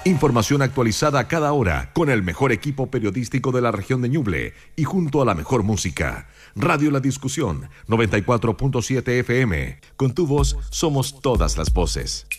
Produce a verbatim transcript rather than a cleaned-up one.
Información actualizada a cada hora con el mejor equipo periodístico de la región de Ñuble y junto a la mejor música. Radio La Discusión, noventa y cuatro punto siete F M. Con tu voz somos todas las voces.